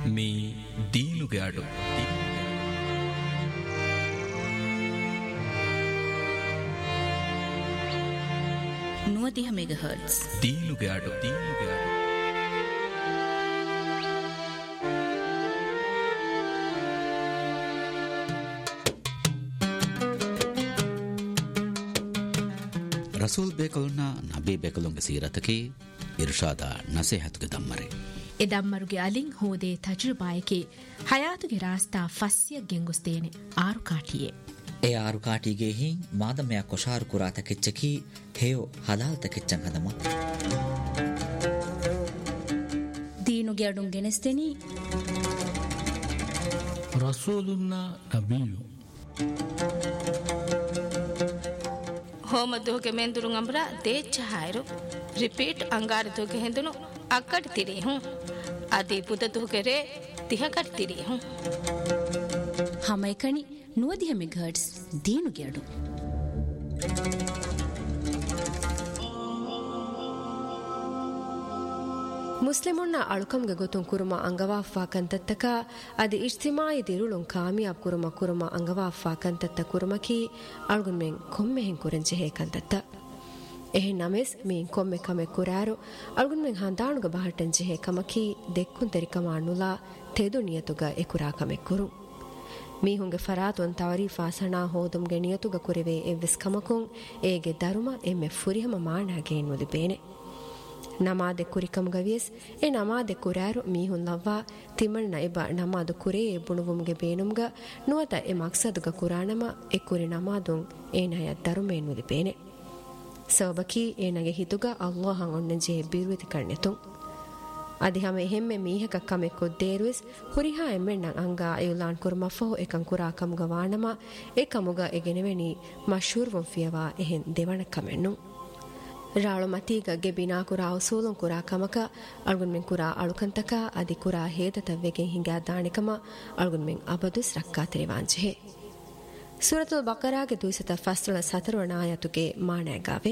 මේ දීලුගේ අඩු. නුවතිහ මෙගහර්ට්ස් දීලුගේ අඩු. ರಸೂಲ್ ಬೇಕಲುನ್ನ ನಬಿ ಬೇಕಲುಂಗೆ ಸೀರತಕಿ ಇರ್ಷಾದ ನಸೀಹತುಗೆ ದಮ್ಮರೆ ಎದಮ್ಮರುಗೆ ಅಲಿಂ ಹೋದೆ ತಜುರ್ಬಾಯಕೆ ಹಯಾತುಗೆ ರಾಸ್ತಾ ಫಸ್ಯ ಗೆಂಗುಸ್ತೇನೆ ಆರು ಕಾಟಿಯೆ ಎ ಆರು ಕಾಟಿಗೆ ಹಿ ಮಾದಮೆಯ ಕೊಶಾರು ಕುರಾತ ಕೆಚ್ಚಕಿ ಹೇಯೋ ಹಲಾಲ್ ತಕೆಚ್ಚಂ ಹದಮ ದೀನುಗೆ ಅಡುಂ ಗೆನೆಸ್ತೇನಿ ರಸೂಲುನ್ನ ನಬಿಯು ಹೋಮದುಗೆ ಮೆಂದುರು ಅಂಬ್ರ ದೇಚ್ಚ ಹಾಯರು ರಿಪೀಟ್ ಅಂಗಾರದುಗೆ ಹೆಂದುನು ಅಕ್ಕಡ್ ತಿರಿ ಹೂಂ ಅದಿ ಪುದದುಗೆ ರೇ ತಿಹಕಡ್ ತಿರಿ ಹೂಂ ಹಮೈಕಣಿ ನುವದಿಹ ಮೆಗಾಹರ್ಟ್ಸ್ ದೀನುಗೆ ಅಡು ಮುಸ್ಲಿಮುನ್ನ ಅಳುಕಂಗೆ ಗೊತ್ತುಂ ಕುರುಮ ಅಂಗವಾಫಾ ಕಂತತ್ತಕ ಅದಿ ಇಜ್ತಿಮಾಯಿ ದಿರುಳುಂ ಕಾಮಿಯಾಬ್ ಕುರುಮ ಅಂಗವಾಫಾ ಕಂತತ್ತ ಕುರುಮಕಿ ಅಳುಗುನ್ ಮೆಂ ಕೊಮ್ಮೆ ಹೆಂ ಕುರೆಂಚೆ ಹೇ ಕಂತತ್ತ ಎಹೆ ನಮೆಸ್ ಮೀನ್ ಕೊಮ್ಮೆ ಕಮೆ ಕುರಾರು ಅಳುಗುನ್ ಮೆಂ ಹಂದಾಣುಗ ಬಹಟಂಚೆ ಹೇ ಕಮಕಿ ದೆಕ್ಕುನ್ ತೆರಿಕಮ ಅಣ್ಣುಲಾ ತೆದು ನಿಯತುಗ ಎಕುರಾ ಕಮೆ ಕುರು ಮೀಹುಂಗೆ ಫರಾತುನ್ ತವರೀಫಾ ಸಣಾ ಹೋದುಂಗೆ ನಿಯತುಗ ಕುರೆವೆ ಎವ್ವೆಸ್ ಕಮಕುಂ ಏಗೆ ದರುಮ ಎಮ್ಮೆ ಫುರಿಹಮ ಮಾಣಾಗೆ ಎನ್ನುವುದು ಬೇನೆ ನಮಾದೆ ಕುರಿಕಮುಗವಿಯಸ್ ಎ ನಮಾದೆ ಕುರಾರು ಮೀಹುನ್ ಲವ್ವಾ ತಿಮಣ್ಣ ಎಬ ನಮಾದು ಕುರೇ ಬುಣುವುಮ್ಗೆ ಬೇನುಮ್ಗ ನುವತ ಎ ಮಕ್ಸದುಗ ಕುರಾಣಮ ಎ ಕುರಿ ನಮಾದುಂ ಏನಯ ದರುಮೇನುದಿ ಬೇನೆ ಸಬಕಿ ಏನಗೆ ಹಿತುಗ ಅಲ್ಲಾಹಂ ಒಣ್ಣಂಜೆ ಬೀರುವಿತಿ ಕಣ್ಣೆತುಂ ಅದಿ ಹಮೆ ಹೆಮ್ಮೆ ಮೀಹಕ ಕಮೆ ಕೊದ್ದೇರುವಿಸ್ ಹುರಿಹಾ ಎಮ್ಮೆಣ್ಣ ಅಂಗಾ ಅಯುಲಾನ್ ಕುರುಮಫಹು ಎಕಂ ಕುರಾ ಕಮುಗ ವಾಣಮ ಎ ಕಮುಗ ಎಗೆನೆವೆನಿ ಮಶೂರ್ವಂ ಫಿಯವಾ ಎಹೆನ್ ದೇವಣ ಕಮೆಣ್ಣು ರಾಳು ಮತೀಗ ಗೆಬಿನಾ ಕುರಾ ಉಸೂಲುಂ ಕುರಾ ಕಮಕ ಅಳ್ಗುನ್ ಮೆಂ ಕುರಾ ಅಳುಕಂತಕ ಅದಿ ಕುರಾ ಹೇದತವ್ವೆಗೆ ಹಿಂಗಾ ದಾಣಿಕಮ ಅಳ್ಗುನ್ ಮೆಂ ಅಬದುಸ್ ರಕ್ಕಾ ತೆರಿವಾಂಜೆ ಸೂರತುಲ್ ಬಕರಾಗೆ ದುಯಿಸತ ಫಸ್ಲುನ ಸತರುವಣ ಆಯತುಗೆ ಮಾಣೆಗಾವೆ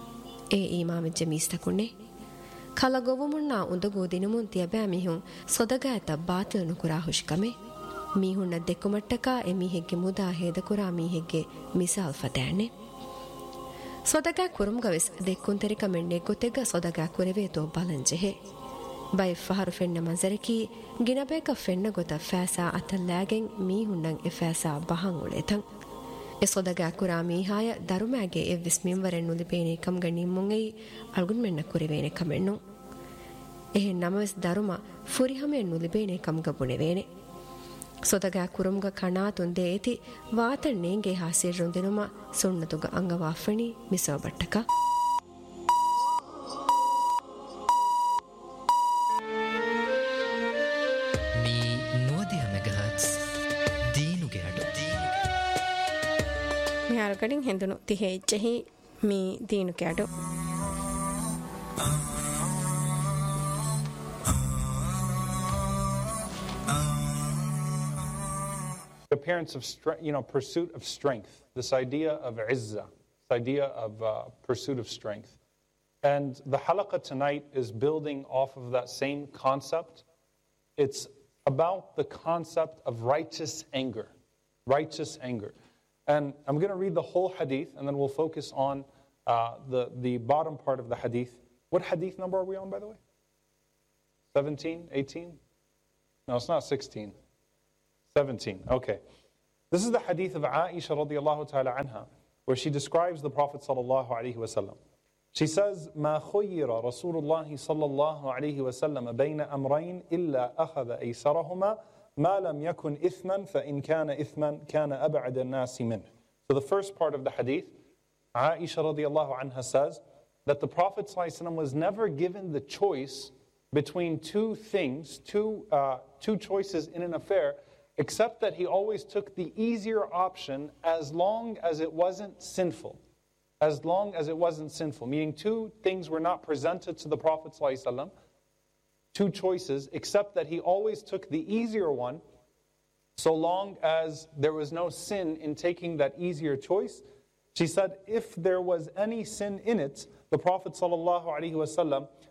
ಎ ಈಮಾಮೆಜ್ಜೆ ಮೀಸ್ತಕುಣ್ಣೆ ಕಲಗೊವುಮುಣ್ಣ ಉಂದಗು ದಿನಮುನ್ ತಿಯಬෑ ಮಿಹುಂ ಸೊದಗಾಯತ ಬಾತಿಲ್ ನುಕುರಾ ಹುಷ್ಕಮೆ ಮೀಹುಣ್ಣ ದೆಕ್ಕುಮಟ್ಟಕ ಎ ಮೀಹೆಗ್ಗೆ ಮುದಾ ಹೇದ ಕುರಾ ಮೀಹೆಗ್ಗೆ ಮಿಸಾಲ್ ಫತಾಣೆ ಸೊದಗಾ ಕುರುಮ್ಗವೆಸ್ ದೆಕ್ಕುನ್ ತೆರಿಕ ಮೆಣ್ಣೆ ಗೊತ್ತೆಗ ಸೊದಗಾ ಕುರೆವೆ ತೋ ಬಲಂಜೆಹೆ by ಫಹರು ಫೆನ್ನ ಮಂಜರಕಿ ಗಿನಬೇಕ ಫೆನ್ನ ಗೊತ ಫෑಸಾ ಅತಲ್ಲಾಗೆನ್ ಮೀಹುಣ್ಣಂ A ಫෑಸಾ ಬಹಂ ಉಳೆತಂ A ಸೊದಗಾ ಕುರಾ ಮೀಹಾಯ ದರುಮಾಗೆ A ವಿಸ್ಮಿಂವರೆನ್ ನುಲಿಬೇನೆ ಕಮ್ಗ ನಿಮ್ಮುಂಗೈ ಅಳ್ಗುನ್ ಮೆನ್ನ ಕುರೆವೇನೆ ಕಮೆಣ್ಣು ಎಹೆ ನಮವೆಸ್ ದರುಮ ಫುರಿಹಮೆ ನುಲಿಬೇನೆ ಕಮ್ಗ ಬುಣೆವೇನೆ ಸೊದಗಾ ಕುರುಮ್ಗ ಕಣಾತುನ್ ದೇತಿ ವಾತನ್ ನೇಂಗೆ ಹಾಸಿರ್ರುನ್ ದಿನುಮ ಸುಣ್ಣತುಗ ಅಂಗವಾಫಣಿ ಮಿಸವಬಟ್ಟಕ me ನುವದಿಹ megahertz ದೀನುಗೆ ಅಡು me ಅಲ್ಗಡಿನ್ ಹೆಂದುನು ತಿಹೆ ಇಚ್ಚೆಹಿ me ದೀನುಗೆ ಅಡು Appearance of pursuit of strength, this idea of izzah, this idea of pursuit of strength. And the halaqah tonight is building off of that same concept. It's about the concept of righteous anger. Righteous anger. And I'm going to read the whole hadith, and then we'll focus on the bottom part of the hadith. What hadith number are we on, by the way? 17, 18? No, it's not 16. 17. Okay. This is the hadith of Aisha radiallahu ta'ala anha, where she describes the Prophet sallallahu alaihi wasallam. She says, ما خير رسول الله صلى الله عليه وسلم بين أمرين إلا أخذ أيسرهما ما لم يكن إثما فإن كان إثما كان أبعد الناس منه. So the first part of the hadith, Aisha radiallahu anha says that the Prophet sallallahu alaihi wasallam was never given the choice between two things, two choices in an affair, except that he always took the easier option as long as it wasn't sinful. As long as it wasn't sinful. Meaning two things were not presented to the Prophet ﷺ, two choices, except that he always took the easier one, so long as there was no sin in taking that easier choice. She said if there was any sin in it, the Prophet ﷺ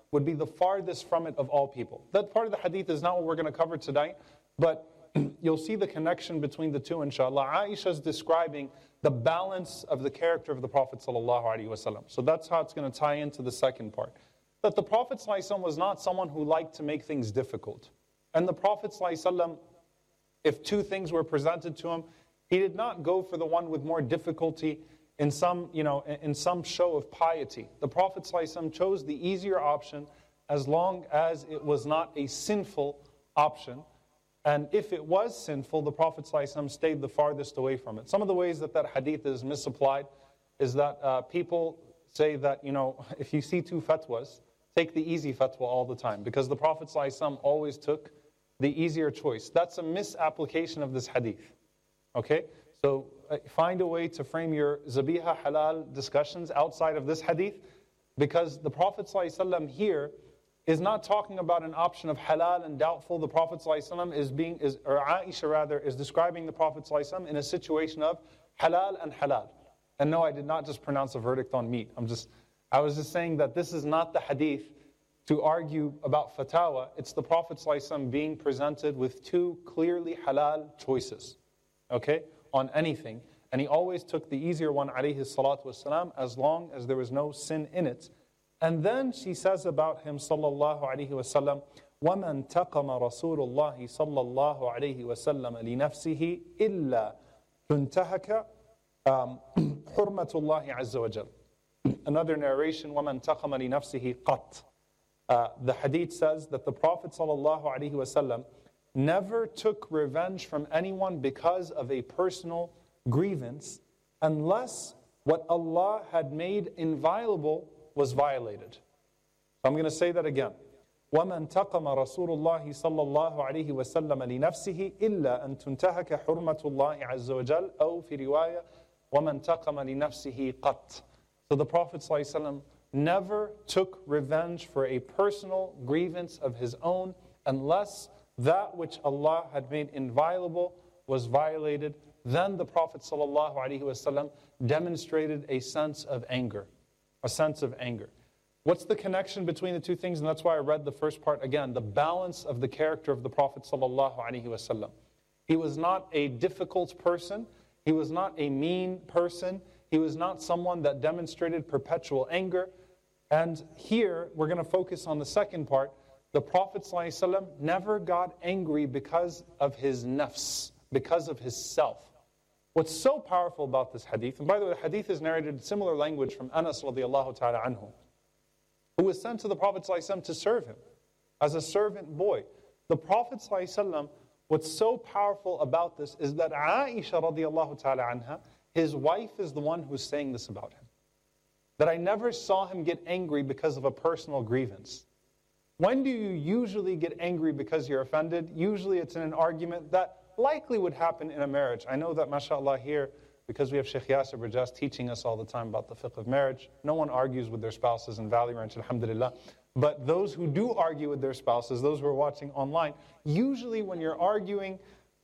would be the farthest from it of all people. That part of the hadith is not what we're going to cover tonight, but you'll see the connection between the two, inshallah. Aisha is describing the balance of the character of the Prophet ﷺ. So that's how it's going to tie into the second part. That the Prophet ﷺ was not someone who liked to make things difficult. And the Prophet ﷺ, if two things were presented to him, he did not go for the one with more difficulty in some show of piety. The Prophet ﷺ chose the easier option as long as it was not a sinful option. And if it was sinful, the Prophet ﷺ stayed the farthest away from it. Some of the ways that hadith is misapplied is that people say that, if you see two fatwas, take the easy fatwa all the time. Because the Prophet ﷺ always took the easier choice. That's a misapplication of this hadith. Okay? So find a way to frame your zabiha halal discussions outside of this hadith. Because the Prophet ﷺ here is not talking about an option of halal and doubtful. The Prophet ﷺ or Aisha rather, is describing the Prophet ﷺ in a situation of halal and halal. And no, I did not just pronounce a verdict on meat. I was just saying that this is not the hadith to argue about fatawa. It's the Prophet ﷺ being presented with two clearly halal choices, okay, on anything. And he always took the easier one, alayhi salatu wasalam, as long as there was no sin in it. And then she says about him, sallallahu alayhi wa sallam, وَمَنْ تَقَمَ رَسُولُ اللَّهِ صَلَّى اللَّهُ عَلَيْهِ وَسَلَّمَ لِنَفْسِهِ إِلَّا تُنْتَهَكَ حُرْمَةُ اللَّهِ عَزَّ وَجَلَّ. Another narration, وَمَنْ تَقَمَ لِنَفْسِهِ قَطْ. The hadith says that the Prophet sallallahu alayhi wa sallam never took revenge from anyone because of a personal grievance unless what Allah had made inviolable was violated. So I'm going to say that again. وَمَنْ تَقَمَ رَسُولُ اللَّهِ صَلَّى اللَّهُ عَلَيْهِ وَسَلَّمَ لِنَفْسِهِ إِلَّا أَن تُنْتَهَكَ حُرْمَةُ اللَّهِ عَزَّ وَجَلَّ أو في رواية وَمَنْ تَقَمَ لِنَفْسِهِ قَطْ. So the Prophet ﷺ never took revenge for a personal grievance of his own unless that which Allah had made inviolable was violated. Then the Prophet ﷺ demonstrated a sense of anger. A sense of anger. What's the connection between the two things? And that's why I read the first part again. The balance of the character of the Prophet ﷺ. He was not a difficult person. He was not a mean person. He was not someone that demonstrated perpetual anger. And here, we're going to focus on the second part. The Prophet ﷺ never got angry because of his nafs, because of his self. What's so powerful about this hadith, and by the way, the hadith is narrated in similar language from Anas radiallahu ta'ala anhu, who was sent to the Prophet ﷺ to serve him as a servant boy. The Prophet ﷺ, what's so powerful about this is that Aisha radiallahu ta'ala anha, his wife is the one who's saying this about him. That I never saw him get angry because of a personal grievance. When do you usually get angry because you're offended? Usually it's in an argument that likely would happen in a marriage. I know that, mashallah, here, because we have Sheikh Yasir Burjas teaching us all the time about the fiqh of marriage, no one argues with their spouses in Valley Ranch, alhamdulillah. But those who do argue with their spouses, those who are watching online, usually when you're arguing,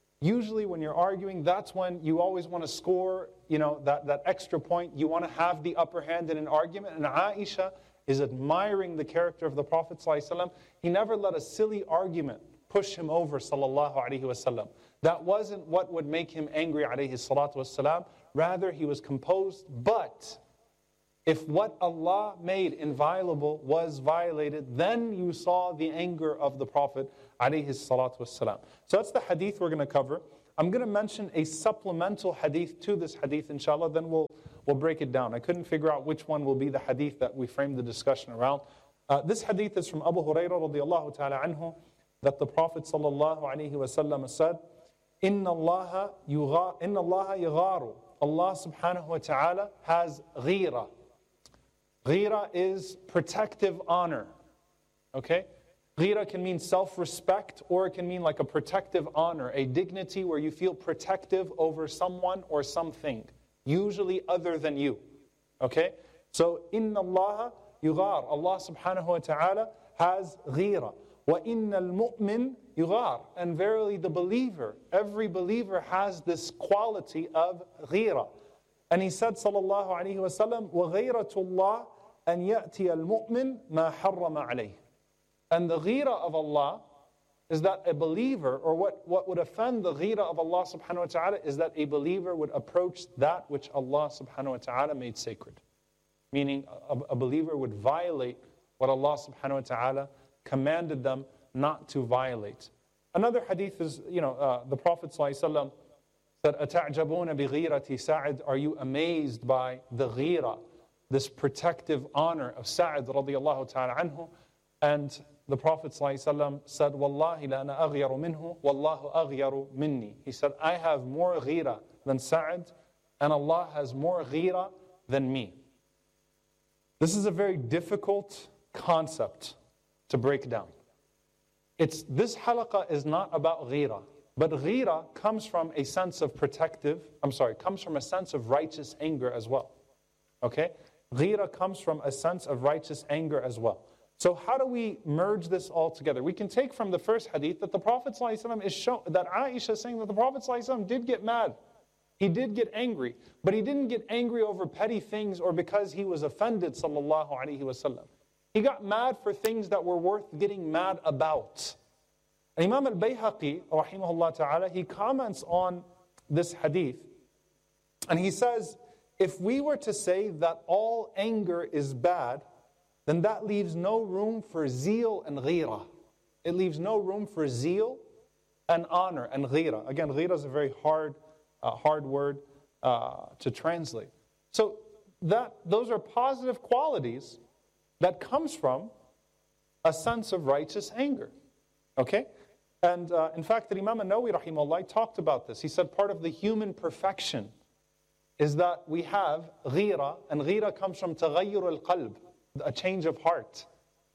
that's when you always want to score, that extra point. You want to have the upper hand in an argument. And Aisha is admiring the character of the Prophet ﷺ. He never let a silly argument push him over, sallallahu alaihi wasallam. That wasn't what would make him angry, alayhi salatu wasalam. Rather, he was composed. But if what Allah made inviolable was violated, then you saw the anger of the Prophet, alayhi salatu wasalam. So that's the hadith we're going to cover. I'm going to mention a supplemental hadith to this hadith, inshallah, then we'll break it down. I couldn't figure out which one will be the hadith that we framed the discussion around. This hadith is from Abu Hurairah radiallahu ta'ala anhu, that the Prophet sallallahu alayhi wa sallam said, Inna Allah yagharu. Allah subhanahu wa ta'ala has ghira. Ghira is protective honor. Okay? Ghira can mean self-respect, or it can mean like a protective honor, a dignity where you feel protective over someone or something, usually other than you. Okay? So, Inna Allah yughar. Allah subhanahu wa ta'ala has ghira. وَإِنَّ الْمُؤْمِنِ يُغَارُ. And verily the believer, every believer has this quality of ghira. And he said, sallallahu alayhi wa sallam, وَغَيْرَةُ اللَّهِ أن يأتي المؤمن ما حرم عليه. And the ghira of Allah is that a believer, or what would offend the ghira of Allah subhanahu wa ta'ala is that a believer would approach that which Allah subhanahu wa ta'ala made sacred. Meaning a believer would violate what Allah subhanahu wa ta'ala commanded them not to violate. Another hadith is, the Prophet sallallahu alaihi wasallam said, أَتَعْجَبُونَ بِغِيرَةِ سَعِدْ. Are you amazed by the ghira, this protective honor of Sa'id radiallahu ta'ala anhu? And the Prophet ﷺ said, Wallahi la ana aghyaru minhu, wallahu aghyaru minni. He said, I have more ghira than Sa'id, and Allah has more ghira than me. This is a very difficult concept to break down. This halaqah is not about ghira, but ghira comes from a sense of comes from a sense of righteous anger as well. Okay? Ghira comes from a sense of righteous anger as well. So how do we merge this all together? We can take from the first hadith that the Prophet ﷺ is shown, that Aisha is saying that the Prophet ﷺ did get mad. He did get angry, but he didn't get angry over petty things or because he was offended, sallallahu alaihi wasallam. He got mad for things that were worth getting mad about. Imam al-Bayhaqi, rahimahullah ta'ala, he comments on this hadith, and he says, if we were to say that all anger is bad, then that leaves no room for zeal and ghira. It leaves no room for zeal and honor and ghira. Again, ghira is a very hard word to translate. So those are positive qualities that comes from a sense of righteous anger. Okay? And in fact, the Imam an-Nawawi rahimahullah talked about this. He said part of the human perfection is that we have ghira, and ghira comes from taghayyur al-qalb, a change of heart.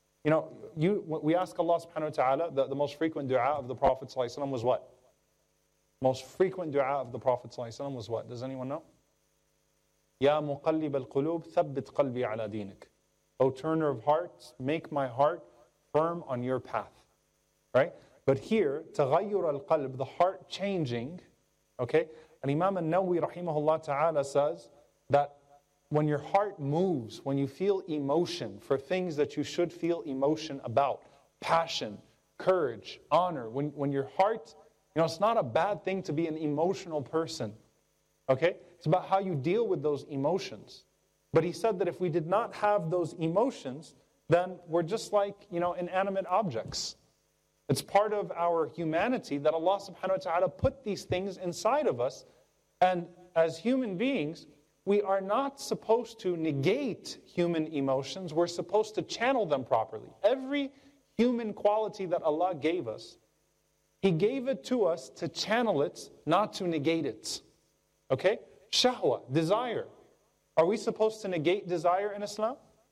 We ask Allah subhanahu wa ta'ala, the most frequent dua of the Prophet sallallahu alaihi wasallam was what? Most frequent dua of the Prophet sallallahu alaihi wasallam was what? Does anyone know? Ya muqallib al-qulub, thabbit qalbi ala dinik. O turner of hearts, make my heart firm on your path. Right? But here, taghayyur al-qalb, the heart changing, okay? And Imam an-Nawawi rahimahullah ta'ala says that when your heart moves, when you feel emotion for things that you should feel emotion about, passion, courage, honor, when your heart, it's not a bad thing to be an emotional person, okay? It's about how you deal with those emotions. But he said that if we did not have those emotions, then we're just like, inanimate objects. It's part of our humanity that Allah subhanahu wa ta'ala put these things inside of us. And as human beings, we are not supposed to negate human emotions. We're supposed to channel them properly. Every human quality that Allah gave us, He gave it to us to channel it, not to negate it. Okay? Shahwa, desire. Are we supposed to negate desire in Islam?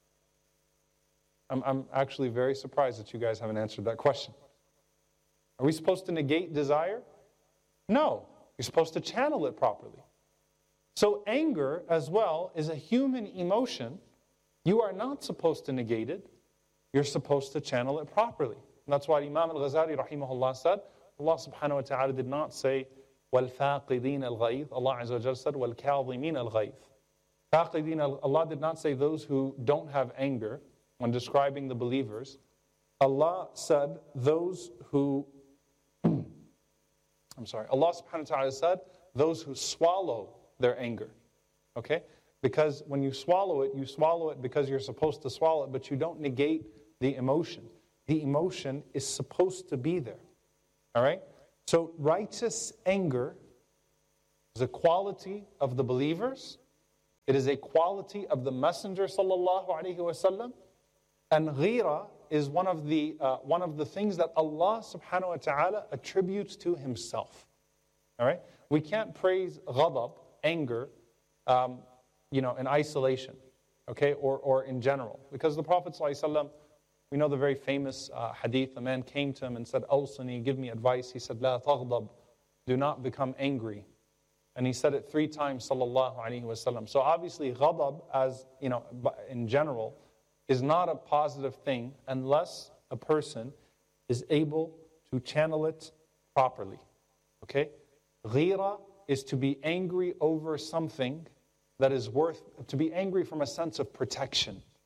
I'm actually very surprised that you guys haven't answered that question. Are we supposed to negate desire? No. You're supposed to channel it properly. So anger as well is a human emotion. You are not supposed to negate it. You're supposed to channel it properly. And that's why Imam al-Ghazali rahimahullah said, Allah subhanahu wa ta'ala did not say, وَالْفَاقِدِينَ الْغَيْظِ. Allah Azza wa Jalla said, وَالْكَاظِمِينَ الْغَيْظِ. Faqidin, Allah did not say those who don't have anger when describing the believers. Allah said those who, Allah subhanahu wa ta'ala said those who swallow their anger. Okay? Because when you swallow it because you're supposed to swallow it, but you don't negate the emotion. The emotion is supposed to be there. All right? So righteous anger is a quality of the believers. It is a quality of the Messenger sallallahu alaihi wasallam. And ghira is one of the things that Allah subhanahu wa ta'ala attributes to Himself. All right? We can't praise ghadab, anger, in isolation, okay, or in general. Because the Prophet ﷺ, we know the very famous hadith, a man came to him and said, Awsani, give me advice. He said, La taghdab, do not become angry. And he said it 3 times, sallallahu alaihi wasallam. So obviously, ghadab, as in general, is not a positive thing unless a person is able to channel it properly. Okay? Ghira is to be angry over something that is to be angry from a sense of protection.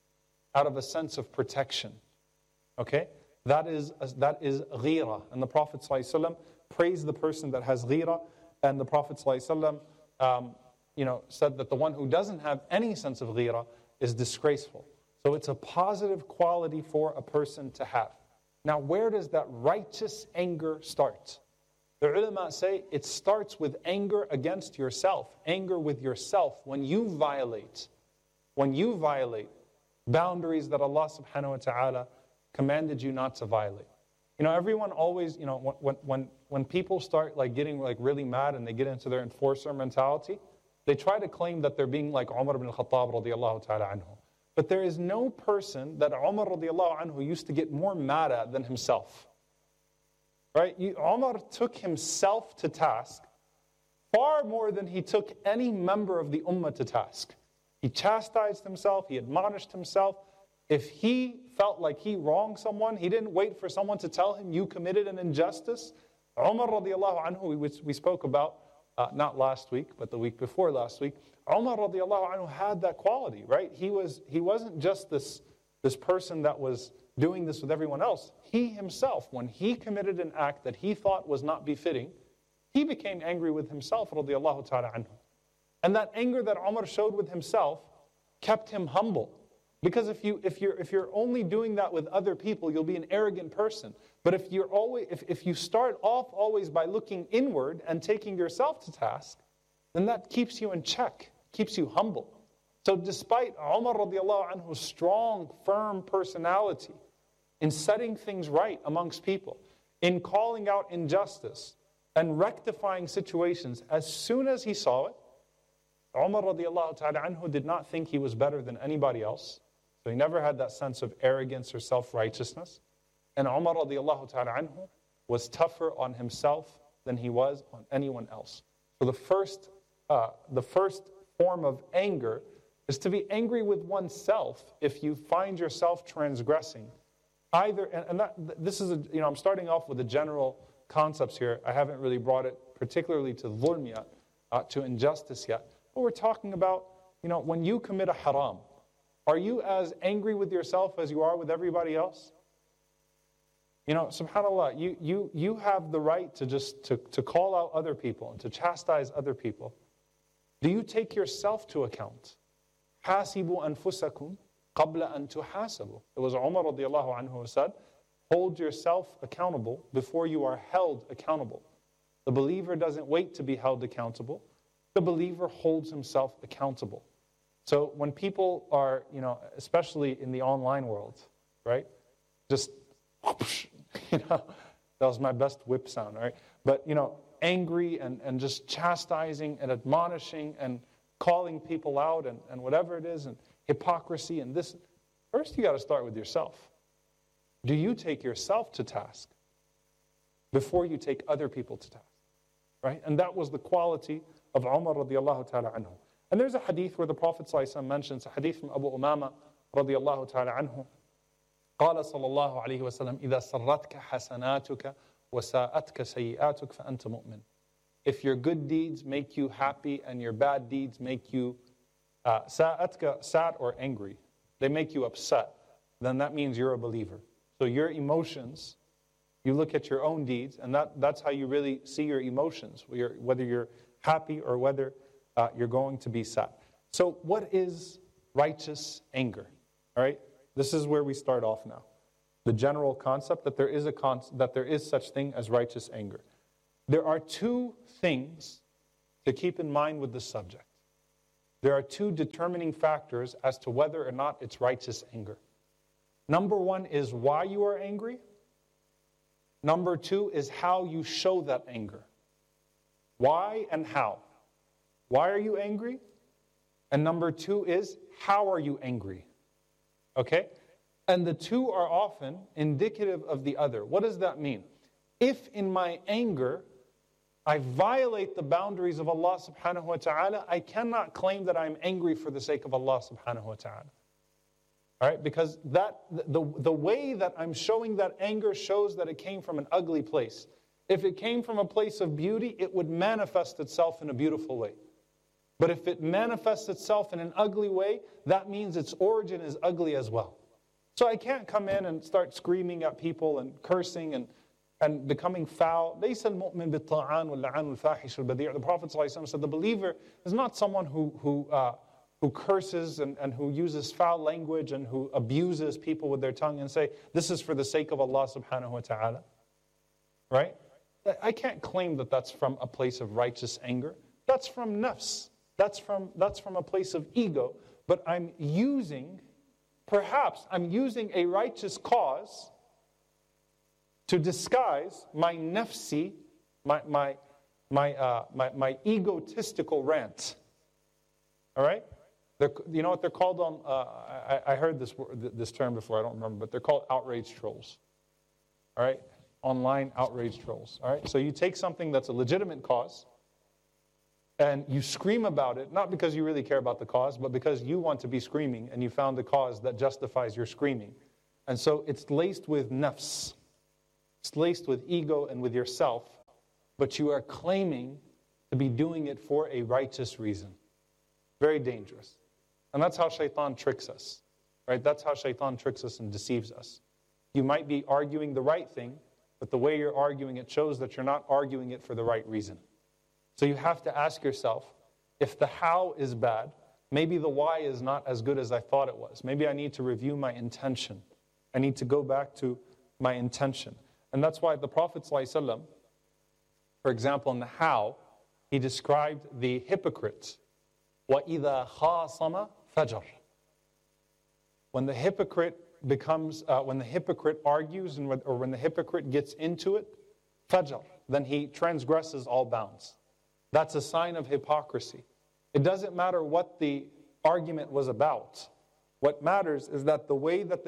out of a sense of protection. Okay? That is ghira. And the Prophet ﷺ praised the person that has ghira. And the Prophet ﷺ said that the one who doesn't have any sense of ghira is disgraceful. So it's a positive quality for a person to have. Now, where does that righteous anger start? The ulama say it starts with anger against yourself, anger with yourself when you violate boundaries that Allah subhanahu wa ta'ala commanded you not to violate. Everyone always, when people start getting really mad and they get into their enforcer mentality, they try to claim that they're being like Umar ibn al-Khattab radiallahu ta'ala anhu. But there is no person that Umar radiallahu anhu used to get more mad at than himself. Right? Umar took himself to task far more than he took any member of the ummah to task. He chastised himself, he admonished himself. If he felt like he wronged someone, he didn't wait for someone to tell him, you committed an injustice. Umar radiallahu anhu, we spoke about, not last week, but the week before last week, Umar radiallahu anhu had that quality, right? He wasn't just this person that was doing this with everyone else. He himself, when he committed an act that he thought was not befitting, he became angry with himself, radiallahu ta'ala anhu. And that anger that Umar showed with himself kept him humble. Because if you're only doing that with other people, you'll be an arrogant person. But if you start off always by looking inward and taking yourself to task, then that keeps you in check, keeps you humble. So despite Umar radiallahu anhu's strong, firm personality in setting things right amongst people, in calling out injustice and rectifying situations, as soon as he saw it, Umar radiallahu ta'ala anhu did not think he was better than anybody else. So he never had that sense of arrogance or self-righteousness. And Umar radiallahu ta'ala anhu was tougher on himself than he was on anyone else. So the first form of anger is to be angry with oneself if you find yourself transgressing. I'm starting off with the general concepts here. I haven't really brought it particularly to dhulm yet, to injustice yet. But we're talking about, when you commit a haram, are you as angry with yourself as you are with everybody else? SubhanAllah, you have the right to call out other people and to chastise other people. Do you take yourself to account? حَاسِبُوا أَنفُسَكُمْ قَبْلَ أَن تُحَاسَبُوا. It was Umar radiallahu anhu who said, hold yourself accountable before you are held accountable. The believer doesn't wait to be held accountable. The believer holds himself accountable. So when people are, especially in the online world, right? Just, that was my best whip sound, right? But, angry and just chastising and admonishing and calling people out and whatever it is, and hypocrisy and this. First, you got to start with yourself. Do you take yourself to task before you take other people to task? Right? And that was the quality of Umar radiallahu ta'ala anhu. And there's a hadith where the Prophet ﷺ mentions, a hadith from Abu Umama radiallahu ta'ala anhu. قال صلى الله عليه وسلم إذا سرتك حسناتك وساءتك سيئاتك فأنت مؤمن. If your good deeds make you happy and your bad deeds make you sad or angry, they make you upset, then that means you're a believer. So your emotions, you look at your own deeds, and that's how you really see your emotions, whether you're happy or whether you're going to be sad. So what is righteous anger? All right, this is where we start off now. The general concept that there is such thing as righteous anger. There are two things to keep in mind with this subject. There are two determining factors as to whether or not it's righteous anger. Number one is why you are angry. Number two is how you show that anger. Why and how. Why are you angry? And number two is, how are you angry? Okay? And the two are often indicative of the other. What does that mean? If in my anger, I violate the boundaries of Allah subhanahu wa ta'ala, I cannot claim that I'm angry for the sake of Allah subhanahu wa ta'ala. All right? Because the way that I'm showing that anger shows that it came from an ugly place. If it came from a place of beauty, it would manifest itself in a beautiful way. But if it manifests itself in an ugly way, that means its origin is ugly as well. So I can't come in and start screaming at people and cursing and becoming foul. لَيْسَ الْمُؤْمِنْ بِالطَّاعَانِ وَاللَّعَانُ الْفَاحِشُ الْبَذِيعُ. The Prophet ﷺ said the believer is not someone who curses and who uses foul language and who abuses people with their tongue and say, this is for the sake of Allah subhanahu wa ta'ala. Right? I can't claim that that's from a place of righteous anger. That's from nafs. That's from a place of ego. But perhaps I'm using a righteous cause to disguise my nafsi, my egotistical rant. All right? You know what they're called on? I heard this term before, I don't remember, but they're called outrage trolls. All right? Online outrage trolls. All right? So you take something that's a legitimate cause, and you scream about it, not because you really care about the cause, but because you want to be screaming, and you found the cause that justifies your screaming. And so it's laced with nafs. It's laced with ego and with yourself, but you are claiming to be doing it for a righteous reason. Very dangerous. And that's how shaitan tricks us. Right? That's how shaitan tricks us and deceives us. You might be arguing the right thing, but the way you're arguing it shows that you're not arguing it for the right reason. So you have to ask yourself, if the how is bad, maybe the why is not as good as I thought it was. Maybe I need to review my intention. I need to go back to my intention. And that's why the Prophet ﷺ, for example, in the how, he described the hypocrite. وَإِذَا خَاصَمَ فَجَرَ. When the hypocrite argues, or when the hypocrite gets into it, fajr, then he transgresses all bounds. That's a sign of hypocrisy. It doesn't matter what the argument was about. What matters is that the way that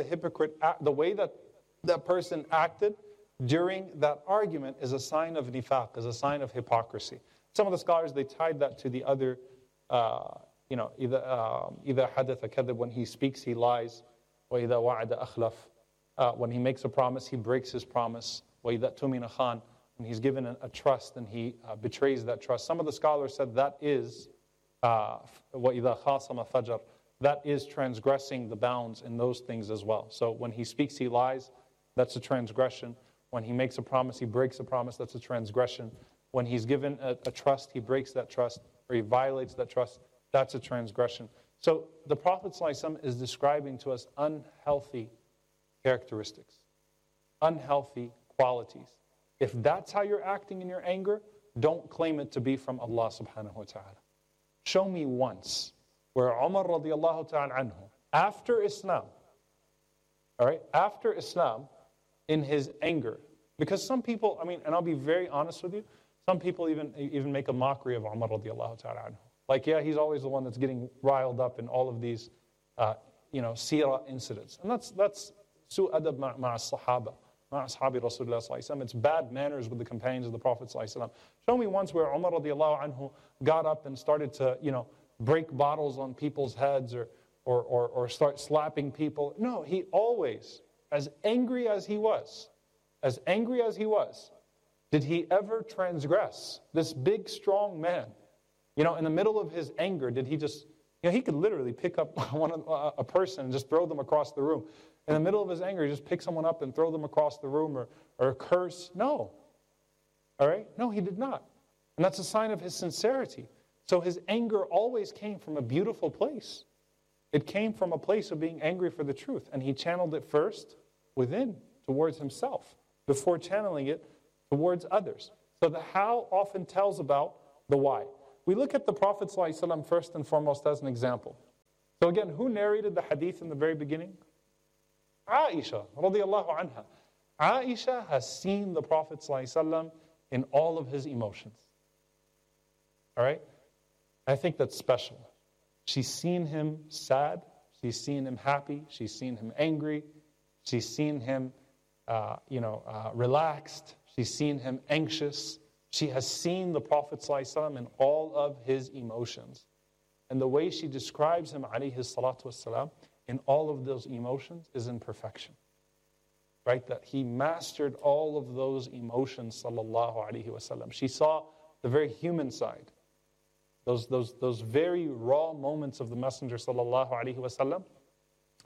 that person acted during that argument is a sign of nifaq, is a sign of hypocrisy. Some of the scholars, they tied that to the other, إِذَا حَدَثَ كَذِبْ, when he speaks, he lies. وَإِذَا وَعَدَ أَخْلَفْ, when he makes a promise, he breaks his promise. وَإِذَا تُمِنَ خَانْ, when he's given a trust and he betrays that trust. Some of the scholars said that is وَإِذَا خَاصَمَ فَجَرَ, that is transgressing the bounds in those things as well. So when he speaks, he lies, that's a transgression. When he makes a promise, he breaks a promise, that's a transgression. When he's given a trust, he breaks that trust, or he violates that trust, that's a transgression. So the Prophet ﷺ is describing to us unhealthy characteristics, unhealthy qualities. If that's how you're acting in your anger, don't claim it to be from Allah subhanahu wa ta'ala. Show me once where Umar radiallahu ta'ala anhu, after Islam, all right, after Islam, in his anger, because some people, and I'll be very honest with you, some people even make a mockery of Umar radiallahu ta'ala anhu. Like, yeah, he's always the one that's getting riled up in all of these, seerah incidents. And that's su adab ma'a sahaba, ma'a ashabi Rasulullah sallallahu alaihi wasallam. It's bad manners with the companions of the Prophet sallallahu alaihi wasallam. Show me once where Umar radiallahu anhu got up and started to, break bottles on people's heads or start slapping people. No, he always, as angry as he was, did he ever transgress? This big, strong man, in the middle of his anger, did he just, he could literally pick up a person and just throw them across the room. In the middle of his anger, he just pick someone up and throw them across the room or curse. No. All right? No, he did not. And that's a sign of his sincerity. So his anger always came from a beautiful place. It came from a place of being angry for the truth. And he channeled it first within, towards himself, before channeling it towards others. So the how often tells about the why. We look at the Prophet ﷺ first and foremost as an example. So again, who narrated the hadith in the very beginning? Aisha radiallahu anha. Aisha has seen the Prophet ﷺ in all of his emotions. All right? I think that's special. She's seen him sad. She's seen him happy. She's seen him angry. She's seen him, relaxed. She's seen him anxious. She has seen the Prophet ﷺ in all of his emotions. And the way she describes him, alayhi salatu wassalam, in all of those emotions is in perfection. Right? That he mastered all of those emotions, sallallahu alayhi wasallam. She saw the very human side. Those very raw moments of the Messenger, sallallahu alayhi wasallam.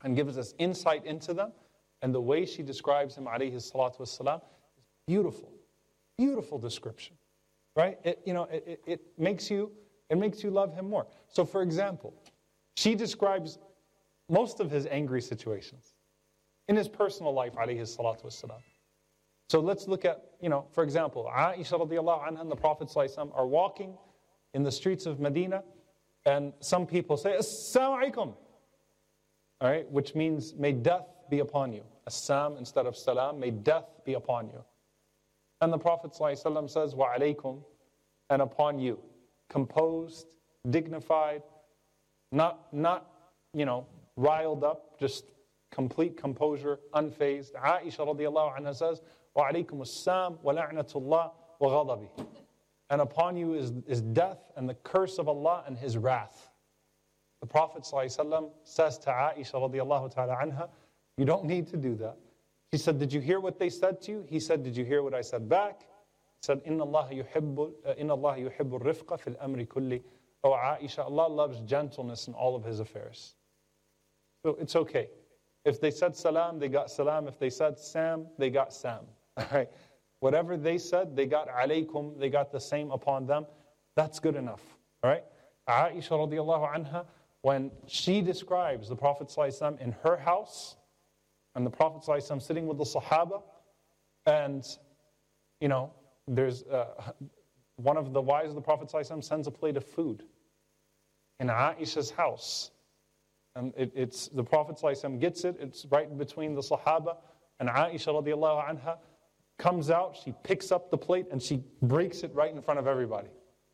and gives us insight into them. And the way she describes him, alayhi salatu wassalam, is beautiful. Beautiful description. Right? It makes you love him more. So for example, she describes most of his angry situations in his personal life, alayhi salatu wassalam. So let's look at, for example, Aisha radiallahu anha and the Prophet sallallahu alaihi wasallam are walking in the streets of Medina, and some people say, Assalamu alaikum. All right, which means, may death be upon you. Assam instead of salam, may death be upon you. And the Prophet ﷺ says, wa alaykum, and upon you. Composed, dignified, not riled up, just complete composure, unfazed. Aisha radiallahu anha says, wa alaykum assam wa la'natullah wa ghadabi. And upon you is death and the curse of Allah and His wrath. The Prophet ﷺ says to Aisha radiallahu ta'ala anha, you don't need to do that. She said, did you hear what they said to you? He said, did you hear what I said back? He said, Inna Allah yuhibbu rifqa fil amri kulli. Oh Aisha, Allah loves gentleness in all of His affairs. So it's okay. If they said salam, they got salam. If they said sam, they got sam. All right. Whatever they said, they got alaykum, they got the same upon them. That's good enough. All right. Aisha radiallahu anha, when she describes the Prophet ﷺ in her house, and the Prophet ﷺ sitting with the Sahaba, and, there's one of the wives of the Prophet ﷺ sends a plate of food in Aisha's house. And it's the Prophet ﷺ gets it, it's right between the Sahaba, and Aisha radiallahu anha comes out, she picks up the plate, and she breaks it right in front of everybody.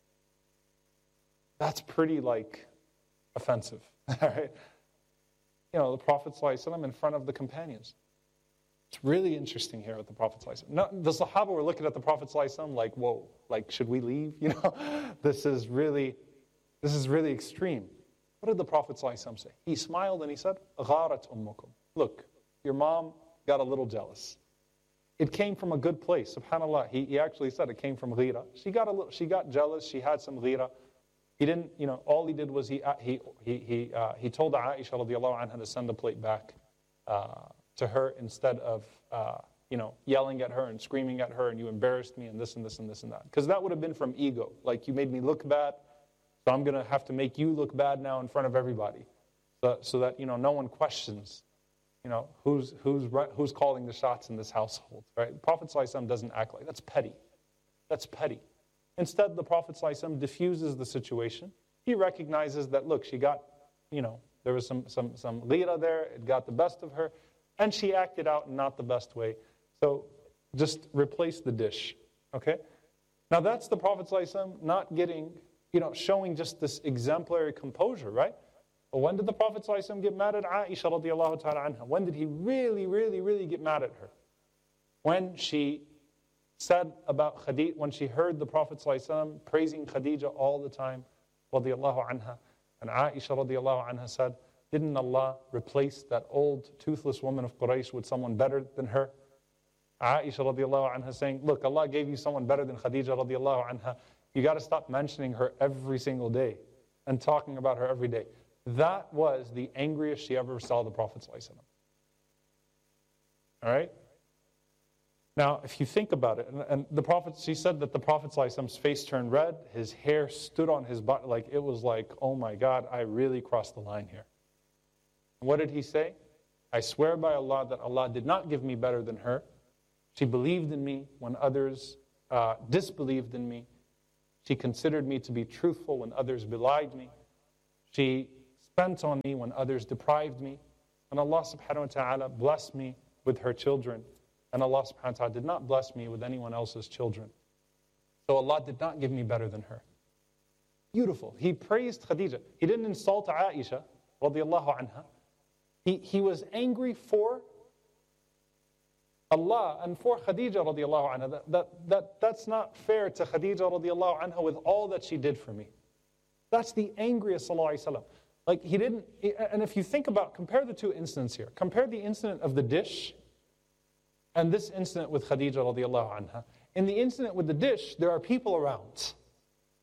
That's pretty, offensive. All right? The Prophet ﷺ in front of the companions. It's really interesting here with the Prophet ﷺ. No, the Sahaba were looking at the Prophet ﷺ like, whoa, should we leave? This is really extreme. What did the Prophet ﷺ say? He smiled and he said, غَارَتْ أُمُّكُمْ. Look, your mom got a little jealous. It came from a good place, subhanAllah. He actually said it came from ghira. She got jealous, she had some ghira. He didn't, all he did was he told Aisha radiallahu anha to send the plate back to her instead of, yelling at her and screaming at her and you embarrassed me and this and this and this and that. Because that would have been from ego. You made me look bad, so I'm going to have to make you look bad now in front of everybody. So that, no one questions, who's calling the shots in this household, right? The Prophet ﷺ doesn't act like that's petty. That's petty. Instead, the Prophet ﷺ diffuses the situation. He recognizes that, look, she got, there was some ghira there, it got the best of her, and she acted out in not the best way. So just replace the dish, okay? Now that's the Prophet ﷺ not getting, showing just this exemplary composure, right? But when did the Prophet ﷺ get mad at Aisha radiallahu ta'ala anha? When did he really, really, really get mad at her? When she said about Khadija, when she heard the Prophet ﷺ praising Khadija all the time, radiallahu anha, and Aisha radiallahu anha said, didn't Allah replace that old toothless woman of Quraysh with someone better than her? Aisha radiallahu anha saying, look, Allah gave you someone better than Khadija radiallahu anha. You got to stop mentioning her every single day and talking about her every day. That was the angriest she ever saw the Prophet ﷺ. All right? Now, if you think about it, and the Prophet, she said that the Prophet ﷺ's face turned red, his hair stood on his butt, it was like, oh my God, I really crossed the line here. What did he say? I swear by Allah that Allah did not give me better than her. She believed in me when others disbelieved in me. She considered me to be truthful when others belied me. She spent on me when others deprived me. And Allah subhanahu wa ta'ala blessed me with her children. And Allah subhanahu wa ta'ala did not bless me with anyone else's children. So Allah did not give me better than her. Beautiful. He praised Khadija. He didn't insult Aisha radiallahu anha. He was angry for Allah and for Khadija radiallahu anha. That's not fair to Khadija radiallahu anha with all that she did for me. That's the angriest sallallahu alayhi wa sallam. He didn't, and if you think about, compare the two incidents here. Compare the incident of the dish and this incident with Khadija radiallahu anha. In the incident with the dish, there are people around.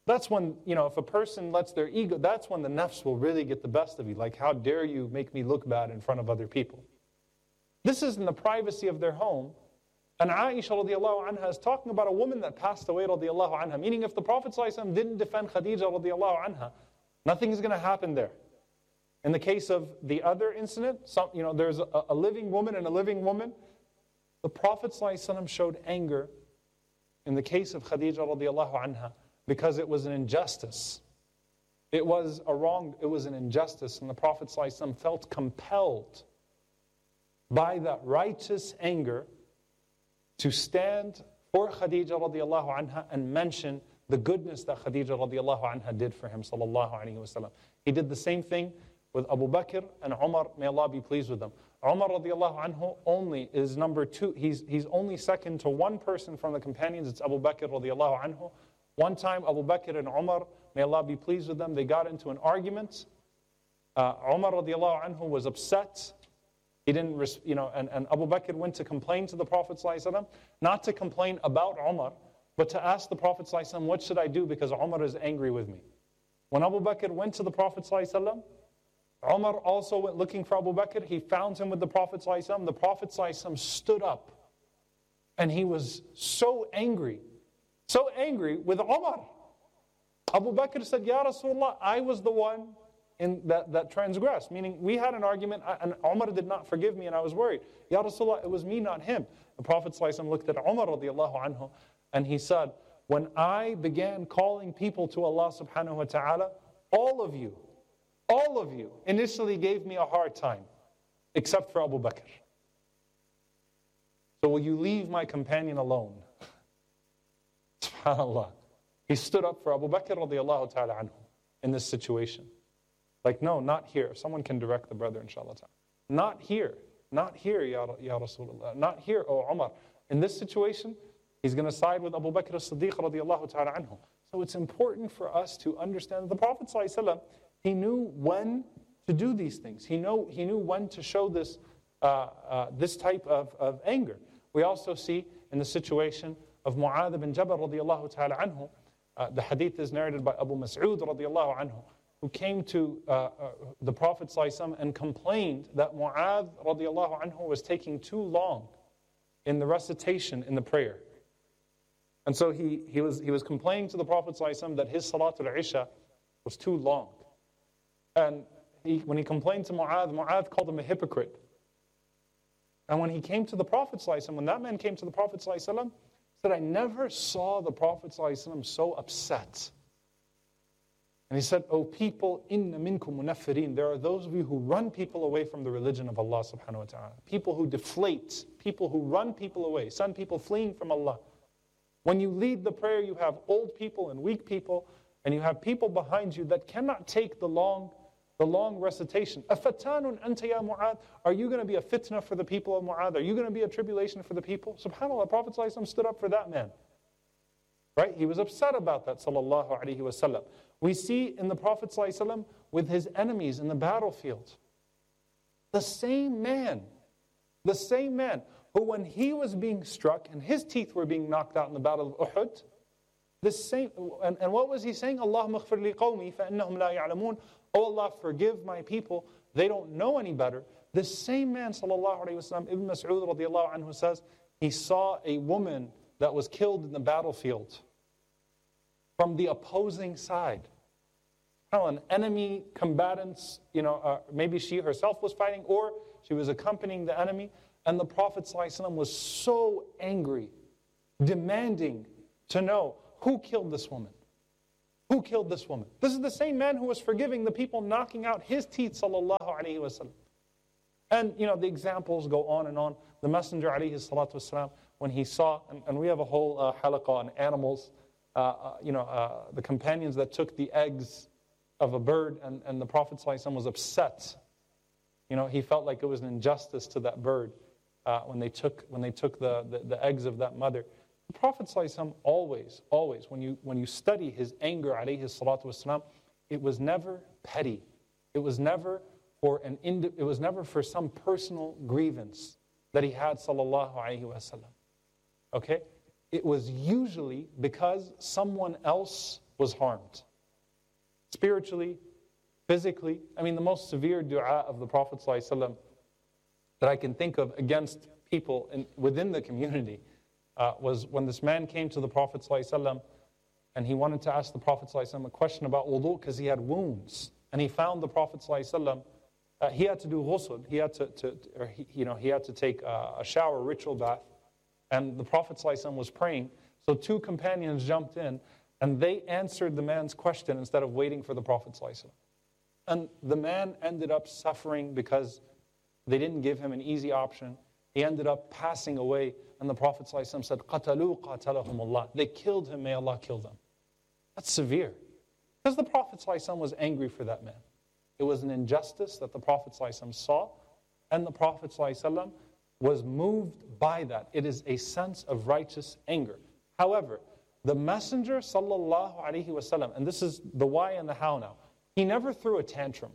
That's when, if a person lets their ego, that's when the nafs will really get the best of you. Like, how dare you make me look bad in front of other people? This is in the privacy of their home. And Aisha radiallahu anha is talking about a woman that passed away radiallahu anha. Meaning if the Prophet ﷺ didn't defend Khadija radiallahu anha, nothing is going to happen there. In the case of the other incident, there's a living woman and a living woman. The Prophet ﷺ showed anger in the case of Khadija radiallahu anha because it was an injustice. It was an injustice, and the Prophet ﷺ felt compelled by that righteous anger to stand for Khadija radiallahu anha and mention the goodness that Khadija radiallahu anha did for him sallallahu alayhi wasallam. He did the same thing with Abu Bakr and Umar, may Allah be pleased with them. Umar radiallahu anhu only is number 2. He's only second to one person from the companions. It's Abu Bakr radiallahu anhu. One time Abu Bakr and Umar, may Allah be pleased with them, they got into an argument. Umar radiallahu anhu was upset. He didn't, and Abu Bakr went to complain to the Prophet ﷺ, not to complain about Umar, but to ask the Prophet ﷺ, what should I do because Umar is angry with me? When Abu Bakr went to the Prophet ﷺ, Umar also went looking for Abu Bakr. He found him with the Prophet ﷺ. The Prophet ﷺ stood up, and he was so angry with Umar. Abu Bakr said, Ya Rasulullah, I was the one in that transgressed, meaning we had an argument and Umar did not forgive me and I was worried. Ya Rasulullah, it was me, not him. The Prophet ﷺ looked at Umar radiallahu anhu and he said, when I began calling people to Allah subhanahu wa ta'ala, all of you initially gave me a hard time, except for Abu Bakr. So will you leave my companion alone? SubhanAllah. He stood up for Abu Bakr radiallahu ta'ala anhu in this situation. Like, no, not here. Someone can direct the brother, inshallah. Not here, ya Rasulullah. Not here, O Umar. In this situation, he's going to side with Abu Bakr as-Siddiq radiallahu ta'ala anhu. So it's important for us to understand that the Prophet ﷺ, he knew when to do these things. He knew when to show this type of anger. We also see in the situation of Mu'adh bin Jabal radiallahu ta'ala anhu, the hadith is narrated by Abu Mas'ud radiallahu anhu, who came to the Prophet ﷺ and complained that Mu'adh radiallahu anhu was taking too long in the recitation in the prayer. And so he was complaining to the Prophet ﷺ that his Salatul Isha was too long. And when he complained to Mu'adh called him a hypocrite. And when he came to the Prophet ﷺ, when that man came to the Prophet ﷺ, he said, I never saw the Prophet ﷺ so upset. And he said, O people, inna minkum munaffirin. There are those of you who run people away from the religion of Allah subhanahu wa ta'ala. People who deflate, people who run people away, send people fleeing from Allah. When you lead the prayer, you have old people and weak people, and you have people behind you that cannot take the long recitation. Afatanun anta ya Mu'adh? Are you going to be a fitna for the people of Mu'adh? Are you going to be a tribulation for the people? SubhanAllah, Prophet ﷺ stood up for that man. Right? He was upset about that, sallallahu alayhi wa sallam. We see in the Prophet ﷺ with his enemies in the battlefield. The same man who when he was being struck and his teeth were being knocked out in the battle of Uhud, and what was he saying? Allahumma ighfir li qawmi fa innahum la ya'lamun. Oh Allah, forgive my people, they don't know any better. The same man, sallallahu alayhi wa sallam, Ibn Mas'ud radiallahu anhu says, he saw a woman that was killed in the battlefield from the opposing side. An enemy combatants, maybe she herself was fighting or she was accompanying the enemy. And the Prophet ﷺ was so angry, demanding to know who killed this woman. Who killed this woman? This is the same man who was forgiving the people knocking out his teeth, sallallahu alayhi wa sallam. And, the examples go on and on. The Messenger, alayhi salatu wasalam, when he saw, and we have a whole halaqah on animals, the companions that took the eggs of a bird, and the Prophet ﷺ was upset. He felt like it was an injustice to that bird when they took the eggs of that mother. The Prophet ﷺ always, when you study his anger, alayhi salatu wasalam, it was never petty. It was never for some personal grievance that he had, sallallahu alayhi wasallam. Okay? It was usually because someone else was harmed. Spiritually, physically. I mean, the most severe dua of the Prophet ﷺ that I can think of against people within the community was when this man came to the Prophet ﷺ and he wanted to ask the Prophet ﷺ a question about wudu because he had wounds. And he found the Prophet ﷺ, he had to do ghusl, he had to take a shower, ritual bath. And the Prophet ﷺ was praying. So two companions jumped in and they answered the man's question instead of waiting for the Prophet ﷺ. And the man ended up suffering because they didn't give him an easy option. He ended up passing away. And the Prophet ﷺ said, قَتَلُوا قَاتَلَهُمُ اللَّهِ. They killed him, may Allah kill them. That's severe. Because the Prophet ﷺ was angry for that man. It was an injustice that the Prophet ﷺ saw. And the Prophet ﷺ was moved by that. It is a sense of righteous anger. However, the Messenger ﷺ, and this is the why and the how now, he never threw a tantrum.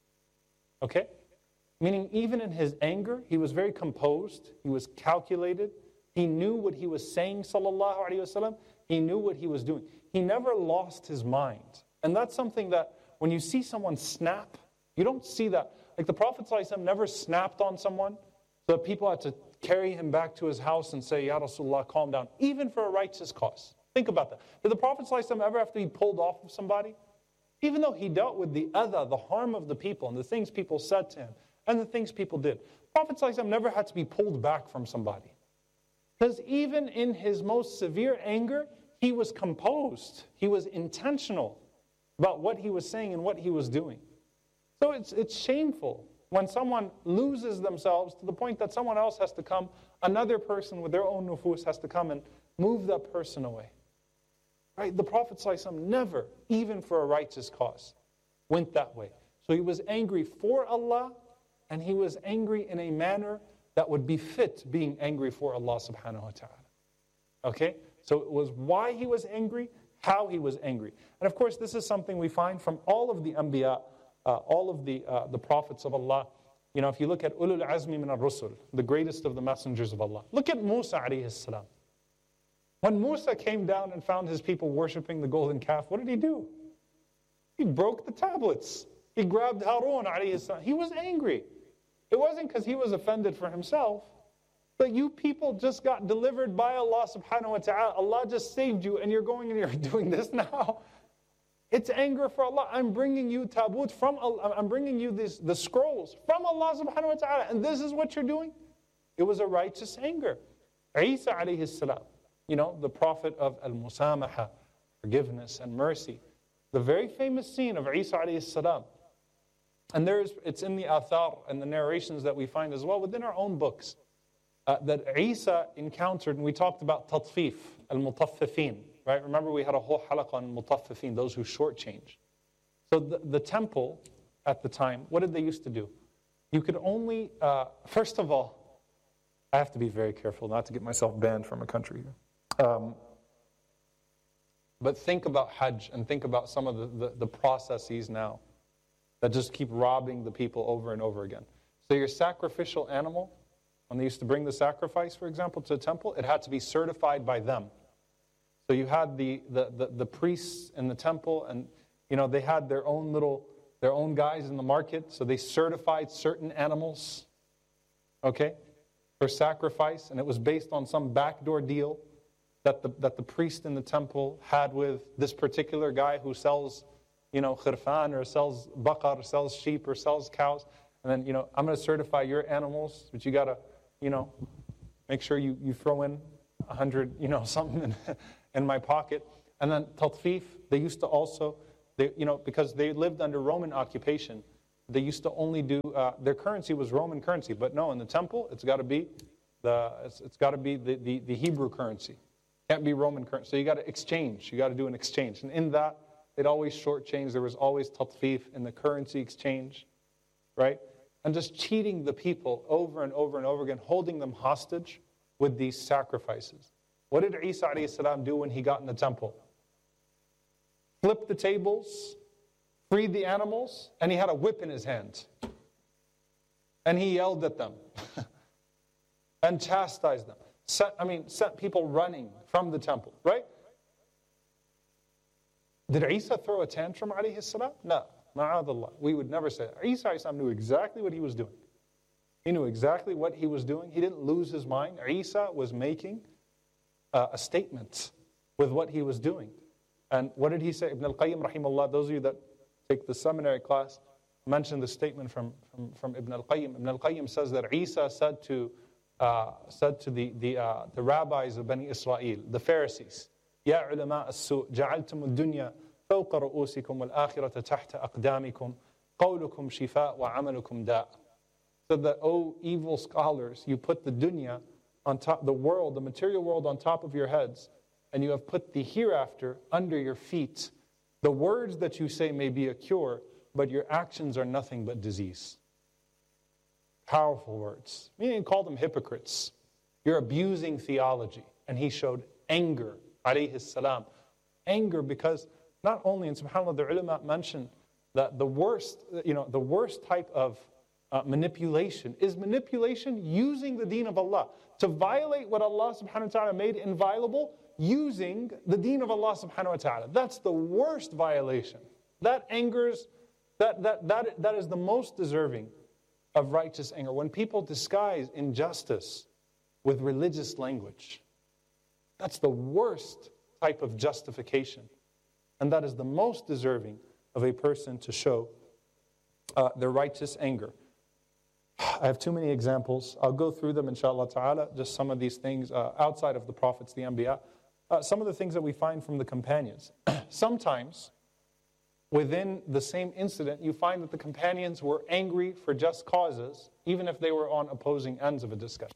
Okay? Meaning even in his anger, he was very composed, he was calculated, he knew what he was saying, ﷺ, he knew what he was doing. He never lost his mind. And that's something that when you see someone snap, you don't see that. Like the Prophet ﷺ never snapped on someone, so that people had to carry him back to his house and say, Ya Rasulullah, calm down, even for a righteous cause. Think about that. Did the Prophet ﷺ ever have to be pulled off of somebody? Even though he dealt with the adha, the harm of the people, and the things people said to him, and the things people did. Prophet ﷺ never had to be pulled back from somebody. Because even in his most severe anger, he was composed. He was intentional about what he was saying and what he was doing. So it's shameful when someone loses themselves to the point that someone else has to come, another person with their own nufus has to come and move that person away. Right? The Prophet ﷺ never, even for a righteous cause, went that way. So he was angry for Allah, and he was angry in a manner that would befit being angry for Allah subhanahu wa ta'ala. Okay? So it was why he was angry, how he was angry. And of course, this is something we find from all of the anbiya, all of the prophets of Allah. You know, if you look at ulul azmi min ar-rusul, the greatest of the messengers of Allah. Look at Musa alayhi salam. When Musa came down and found his people worshiping the golden calf, what did he do? He broke the tablets. He grabbed Harun alayhi salam. He was angry. It wasn't because he was offended for himself, but you people just got delivered by Allah subhanahu wa ta'ala. Allah just saved you and you're going and you're doing this now. It's anger for Allah. I'm bringing you tabut from Allah. I'm bringing you the scrolls from Allah subhanahu wa ta'ala. And this is what you're doing? It was a righteous anger. Isa alayhi salam, you know, the prophet of al-musamaha, forgiveness and mercy. The very famous scene of Isa alayhi salam. And it's in the athar and the narrations that we find as well within our own books. That Isa encountered, and we talked about tatfif, al-mutaffifin. Right? Remember we had a whole halaqah on mutaffifin, those who shortchange. So the temple at the time, what did they used to do? You could only, first of all, I have to be very careful not to get myself banned from a country here. But think about Hajj and think about some of the processes now that just keep robbing the people over and over again. So your sacrificial animal, when they used to bring the sacrifice, for example, to the temple, it had to be certified by them. So you had the priests in the temple, and you know they had their own guys in the market, so they certified certain animals, okay, for sacrifice, and it was based on some backdoor deal that the priest in the temple had with this particular guy who sells, you know, khirfan or sells baqar, or sells sheep or sells cows, and then, you know, I'm going to certify your animals, but you got to, you know, make sure you throw in 100, you know, something in my pocket. And then tatfif, they used to also, you know, because they lived under Roman occupation, they used to only do, their currency was Roman currency, but no, in the temple, it's got to be the Hebrew currency. Can't be Roman currency. So you got to exchange. You got to do an exchange. And in that, they'd always shortchange. There was always tatfif in the currency exchange, right? And just cheating the people over and over and over again, holding them hostage with these sacrifices. What did Isa alayhi salam do when he got in the temple? Flipped the tables, freed the animals, and he had a whip in his hand. And he yelled at them and chastised them. Sent people running from the temple, right? Did Isa throw a tantrum, alayhi salam? No, ma'adallah. We would never say that. Isa alayhi salam knew exactly what he was doing. He knew exactly what he was doing. He didn't lose his mind. Isa was making a statement with what he was doing. And what did he say? Ibn al-Qayyim, rahimahullah, those of you that take the seminary class, mentioned the statement from Ibn al-Qayyim. Ibn al-Qayyim says that Isa said to the rabbis of Bani Israel, the Pharisees, يا علماء السوء جعلتم الدنيا فوق رؤوسكم والآخرة تحت أقدامكم قولكم شفاء وعملكم داء. Said that, oh evil scholars, you put the dunya on top, the world, the material world on top of your heads, and you have put the hereafter under your feet. The words that you say may be a cure, but your actions are nothing but disease. Powerful words. He called them hypocrites. You're abusing theology. And he showed anger, alayhi salam. Anger because not only, and subhanAllah, the ulama mentioned that the worst type of manipulation is manipulation using the deen of Allah. To violate what Allah subhanahu wa ta'ala made inviolable using the deen of Allah subhanahu wa ta'ala. That's the worst violation. That angers, that is the most deserving of righteous anger. When people disguise injustice with religious language, that's the worst type of justification. And that is the most deserving of a person to show their righteous anger. I have too many examples. I'll go through them, inshallah ta'ala, just some of these things outside of the prophets, the Anbiya. Some of the things that we find from the companions. Sometimes, within the same incident, you find that the companions were angry for just causes, even if they were on opposing ends of a discussion.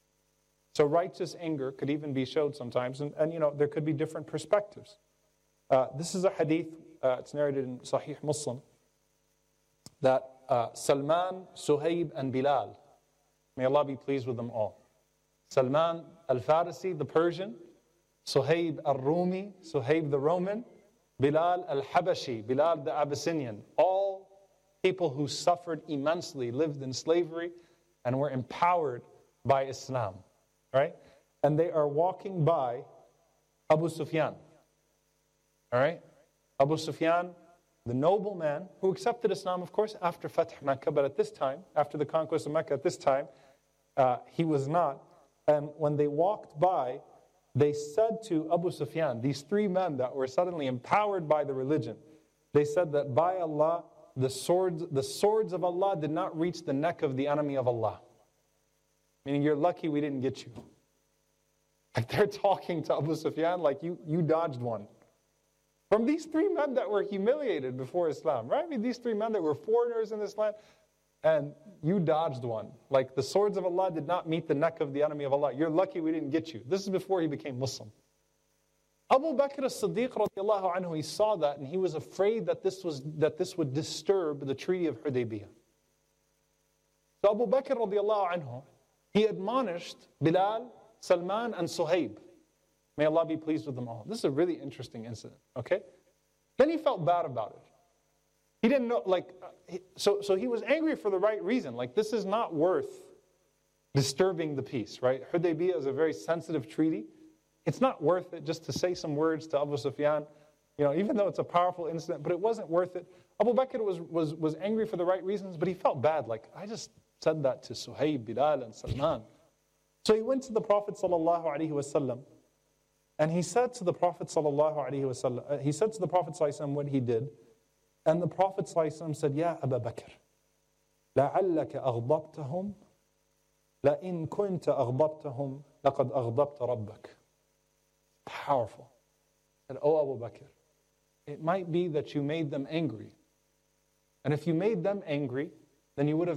So righteous anger could even be showed sometimes, and there could be different perspectives. This is a hadith, it's narrated in Sahih Muslim, that Salman, Suhaib, and Bilal, may Allah be pleased with them all. Salman al-Farisi, the Persian, Suhaib al-Rumi, Suhaib the Roman, Bilal al-Habashi, Bilal the Abyssinian, all people who suffered immensely, lived in slavery, and were empowered by Islam, right? And they are walking by Abu Sufyan, all right? Abu Sufyan, the noble man who accepted Islam, of course, after Fath Makkah, but at this time, after the conquest of Mecca, at this time, he was not. And when they walked by, they said to Abu Sufyan, these three men that were suddenly empowered by the religion, they said that by Allah, the swords of Allah did not reach the neck of the enemy of Allah. Meaning, you're lucky we didn't get you. Like they're talking to Abu Sufyan like you dodged one. From these three men that were humiliated before Islam, right? I mean, these three men that were foreigners in this land, and you dodged one. Like the swords of Allah did not meet the neck of the enemy of Allah. You're lucky we didn't get you. This is before he became Muslim. Abu Bakr as-Siddiq radiallahu anhu, he saw that and he was afraid that this would disturb the Treaty of Hudaybiyah. So Abu Bakr radiallahu anhu, he admonished Bilal, Salman, and Suhaib. May Allah be pleased with them all. This is a really interesting incident, okay? Then he felt bad about it. He didn't know, so he was angry for the right reason. Like, this is not worth disturbing the peace, right? Hudaybiyah is a very sensitive treaty. It's not worth it just to say some words to Abu Sufyan, even though it's a powerful incident, but it wasn't worth it. Abu Bakr was angry for the right reasons, but he felt bad. Like, I just said that to Suhaib, Bilal, and Salman. So he went to the Prophet ﷺ, and he said to the Prophet ﷺ, he said to the Prophet ﷺ what he did. And the Prophet ﷺ said, Ya Abu Bakr, لَعَلَّكَ أَغْضَبْتَهُمْ لَإِن كُنْتَ أَغْضَبْتَهُمْ لَقَدْ أَغْضَبْتَ رَبَّكَ. Powerful. He said, Oh Abu Bakr, it might be that you made them angry. And if you made them angry, then you would have